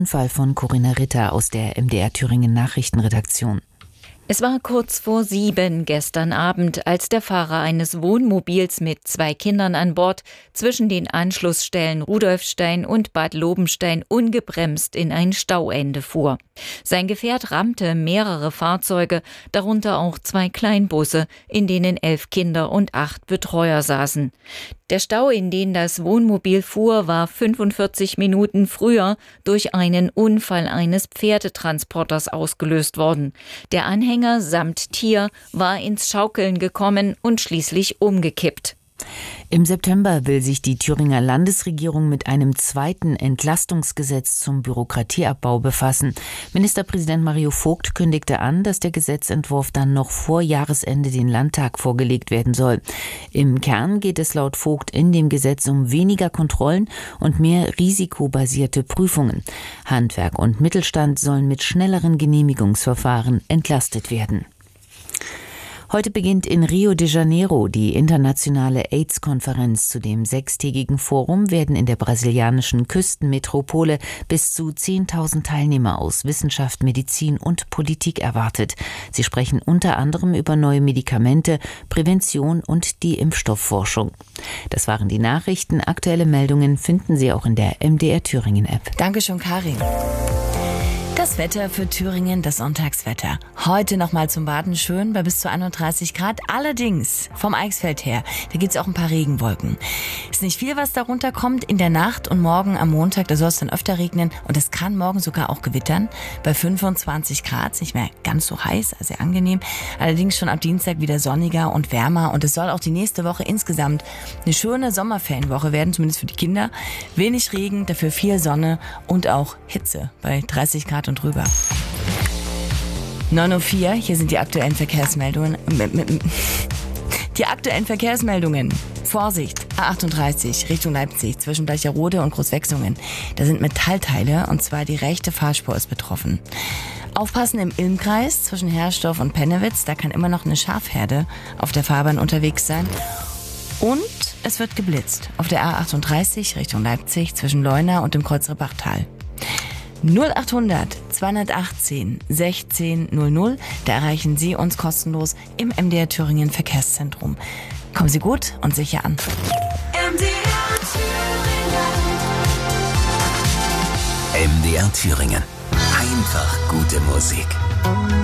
Fall von Corinna Ritter aus der MDR Thüringen Nachrichtenredaktion. Es war kurz vor 7 gestern Abend, als der Fahrer eines Wohnmobils mit 2 Kindern an Bord zwischen den Anschlussstellen Rudolfstein und Bad Lobenstein ungebremst in ein Stauende fuhr. Sein Gefährt rammte mehrere Fahrzeuge, darunter auch 2 Kleinbusse, in denen 11 Kinder und 8 Betreuer saßen. Der Stau, in den das Wohnmobil fuhr, war 45 Minuten früher durch einen Unfall eines Pferdetransporters ausgelöst worden. Der Anhänger samt Tier war ins Schaukeln gekommen und schließlich umgekippt. Im September will sich die Thüringer Landesregierung mit einem zweiten Entlastungsgesetz zum Bürokratieabbau befassen. Ministerpräsident Mario Vogt kündigte an, dass der Gesetzentwurf dann noch vor Jahresende den Landtag vorgelegt werden soll. Im Kern geht es laut Vogt in dem Gesetz um weniger Kontrollen und mehr risikobasierte Prüfungen. Handwerk und Mittelstand sollen mit schnelleren Genehmigungsverfahren entlastet werden. Heute beginnt in Rio de Janeiro die internationale AIDS-Konferenz. Zu dem 6-tägigen Forum werden in der brasilianischen Küstenmetropole bis zu 10.000 Teilnehmer aus Wissenschaft, Medizin und Politik erwartet. Sie sprechen unter anderem über neue Medikamente, Prävention und die Impfstoffforschung. Das waren die Nachrichten. Aktuelle Meldungen finden Sie auch in der MDR Thüringen App. Dankeschön, Karin. Das Wetter für Thüringen, das Sonntagswetter. Heute nochmal zum Baden schön bei bis zu 31 Grad. Allerdings vom Eichsfeld her, da gibt's auch ein paar Regenwolken. Ist nicht viel, was darunter kommt. In der Nacht und morgen am Montag, da soll es dann öfter regnen. Und es kann morgen sogar auch gewittern. Bei 25 Grad, nicht mehr ganz so heiß, also sehr angenehm. Allerdings schon ab Dienstag wieder sonniger und wärmer. Und es soll auch die nächste Woche insgesamt eine schöne Sommerferienwoche werden, zumindest für die Kinder. Wenig Regen, dafür viel Sonne und auch Hitze bei 30 Grad und drüber. 9:04 Uhr, hier sind die aktuellen Verkehrsmeldungen. Vorsicht, A38 Richtung Leipzig zwischen Bleicherode und Großwechsungen. Da sind Metallteile und zwar die rechte Fahrspur ist betroffen. Aufpassen im Ilmkreis zwischen Herrsdorf und Pennewitz, da kann immer noch eine Schafherde auf der Fahrbahn unterwegs sein. Und es wird geblitzt auf der A38 Richtung Leipzig zwischen Leuna und dem Kreuzrebachtal. 0800 218 16 00, da erreichen Sie uns kostenlos im MDR Thüringen Verkehrszentrum. Kommen Sie gut und sicher an. MDR Thüringen. Einfach gute Musik.